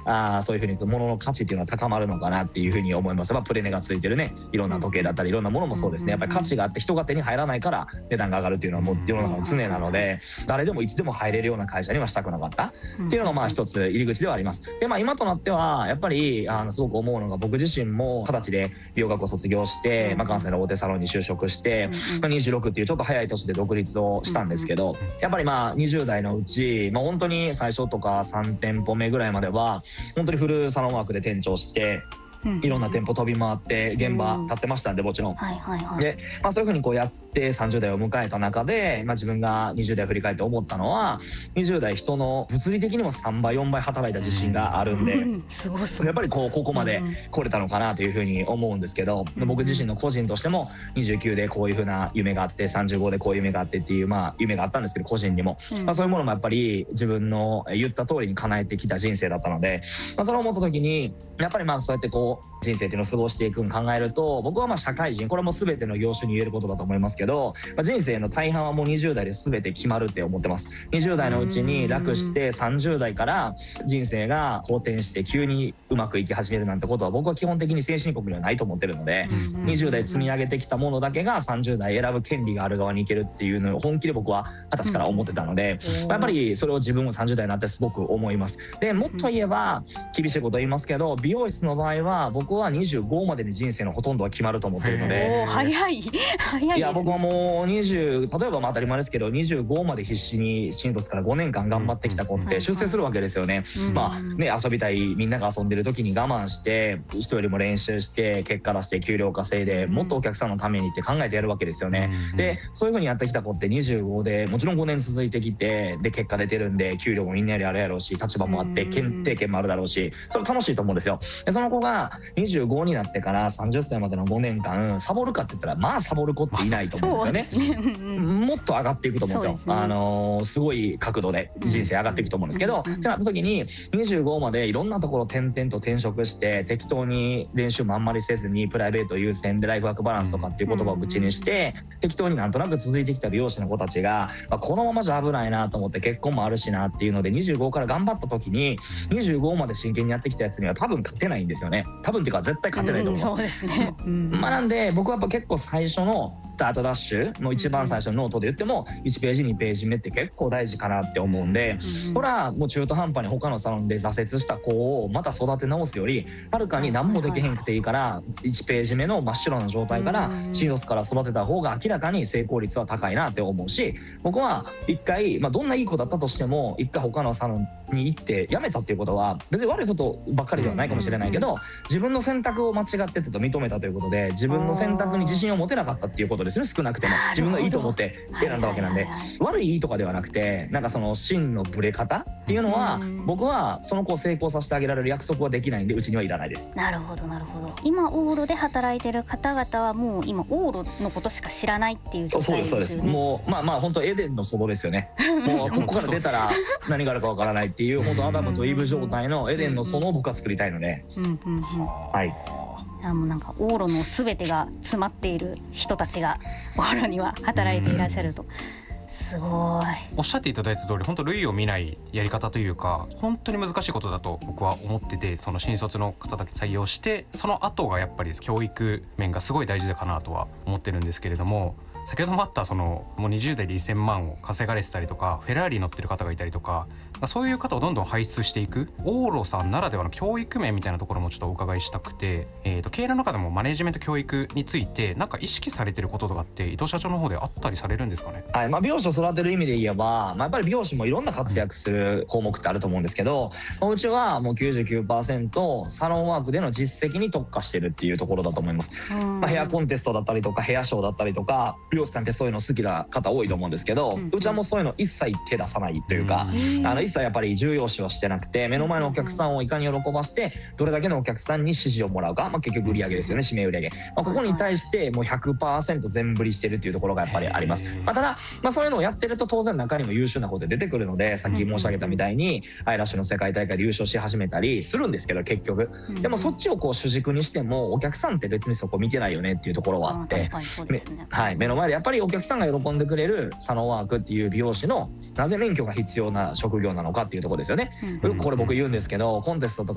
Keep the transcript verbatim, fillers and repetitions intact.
あそういうふうに物の価値っていうのは高まるのかなっていうふうに思います。まあ、プレ値がついてるねいろんな時計だったりいろんなものもそうですね。やっぱり価値があって人が手に入らないから値段が上がるっていうのはもう世の中の常なので、誰でもいつでも入れるような会社にはしたくなかったっていうのがまあ一つ入り口ではあります。でまあ今となってはやっぱりあのすごく思うのが、僕自身も二十歳で美容学を卒業して、まあ、関西の大手サロンに就職して、まあ、にじゅうろくっていうちょっと早い年で独立をしたんですけど、やっぱりまあにじゅう代のうち、まあ、本当に最初とかさん店舗目ぐらいまでは本当にフルサロンワークで店長していろんな店舗飛び回って現場立ってましたんで、もちろん。で、まあ、そういうふうにこうやってさんじゅう代を迎えた中で、まあ、自分がにじゅう代振り返って思ったのは、にじゅう代人の物理的にもさんばいよんばい働いた自信があるんで、やっぱりこうここまで来れたのかなというふうに思うんですけど、僕自身の個人としてもにじゅうきゅうでこういうふうな夢があって、さんじゅうごでこういう夢があってっていう、まあ、夢があったんですけど、個人にも、まあ、そういうものもやっぱり自分の言った通りに叶えてきた人生だったので、まあ、それを思った時にやっぱりまあそうやってこう人生っていうのを過ごしていくのを考えると、僕はまあ社会人、これも全ての業種に言えることだと思いますけど、まあ、人生の大半はもうにじゅう代で全て決まるって思ってます。にじゅう代のうちに楽してさんじゅう代から人生が好転して急にうまくいき始めるなんてことは僕は基本的に先進国にはないと思ってるので、にじゅう代積み上げてきたものだけがさんじゅう代選ぶ権利がある側に行けるっていうのを本気で僕は二十歳から思ってたので、やっぱりそれを自分もさんじゅう代になってすごく思います。でもっと言えば厳しいこと言いますけど、美容室の場合は僕はにじゅうごまでに人生のほとんどは決まると思っているので、 早い早いですね。 いや僕はもうにじゅう、例えばまあ当たり前ですけどにじゅうごまで必死に新卒からごねんかん頑張ってきた子って出世するわけですよね。まあね、遊びたいみんなが遊んでる時に我慢して人よりも練習して結果出して給料稼いでもっとお客さんのためにって考えてやるわけですよね。でそういう風にやってきた子ってにじゅうごでもちろんごねん続いてきて、で結果出てるんで給料もみんなよりあるやろうし、立場もあって決定権もあるだろうし、それ楽しいと思うんですよ。でその子がにじゅうごになってからさんじゅっさいまでのごねんかんサボるかって言ったらまあサボる子っていないと思うんですよね。もっと上がっていくと思うんですよ。あのー、すごい角度で人生上がっていくと思うんですけど、ってなった時ににじゅうごまでいろんなところ転々と転職して適当に練習もあんまりせずにプライベート優先でライフワークバランスとかっていう言葉を口にして適当になんとなく続いてきた美容師の子たちが、まあ、このままじゃ危ないなと思って結婚もあるしなっていうのでにじゅうごから頑張った時ににじゅうごまで真剣にやってきたやつには多分勝てないんですよね。多分っていうか絶対勝てないと思います。 そうですね。 まあなんで僕はやっぱ結構最初のスタートダッシュの一番最初のノートで言ってもいちページにページ目って結構大事かなって思うんで、ほらもう中途半端に他のサロンで挫折した子をまた育て直すよりはるかに何もできへんくていいからいちページ目の真っ白な状態から新卒から育てた方が明らかに成功率は高いなって思うし、僕は一回、まあ、どんないい子だったとしても一回他のサロンに行って辞めたっていうことは別に悪いことばっかりではないかもしれないけど、自分の選択を間違っててと認めたということで自分の選択に自信を持てなかったっていうことですね。少なくても自分がいいと思って選んだわけなんで、悪いいいとかではなくて、なんかその芯のブレ方っていうのは僕はその子を成功させてあげられる約束はできないんでうちにはいらないです。 なるほどなるほど。今オーロで働いてる方々はもう今オーロのことしか知らないっていう状態ですよね。そうですそうです。もうまあまあ本当エデンの外ですよね。もうここから出たら何があるかわからないっていう本当アダムとイブ状態のエデンの園を僕は作りたいので、はい。 あもうなんかオーロのすべてが詰まっている人たちがオーロには働いていらっしゃると。すごいおっしゃっていただいた通り本当類を見ないやり方というか本当に難しいことだと僕は思ってて、その新卒の方だけ採用してその後がやっぱり教育面がすごい大事だかなとは思ってるんですけれども、先ほどもあったそのもうにじゅう代でせんまんを稼がれてたりとかフェラーリ乗ってる方がいたりとか、そういう方をどんどん輩出していくオーロさんならではの教育面みたいなところもちょっとお伺いしたくて、えーと経営の中でもマネジメント教育についてなんか意識されてることとかって伊藤社長の方であったりされるんですかね。 はい、まあ、美容師を育てる意味で言えば、まあ、やっぱり美容師もいろんな活躍する項目ってあると思うんですけど、うちはもう きゅうじゅうきゅうパーセント サロンワークでの実績に特化してるっていうところだと思います。まあ、ヘアコンテストだったりとかヘアショーだったりとか美容師さんってそういうの好きな方多いと思うんですけど、うん、うちはもうそういうの一切手出さないというか、うん、あの一切やっぱり重要視はしてなくて目の前のお客さんをいかに喜ばしてどれだけのお客さんに支持をもらうか、まあ、結局売り上げですよね、指名売り上げ、まあ、ここに対してもう ひゃくパーセント 全振りしてるっていうところがやっぱりあります。まあ、ただ、まあ、そういうのをやってると当然中にも優秀なこと出てくるのでさっき申し上げたみたいにアイラッシュの世界大会で優勝し始めたりするんですけど結局でもそっちをこう主軸にしてもお客さんって別にそこ見てないよねっていうところはあって、はい、目の前でやっぱりお客さんが喜んでくれるサロンワークっていう美容師のなぜ免許が必要な職業なのかっていうところですよね。よくこれ僕言うんですけどコンテストとか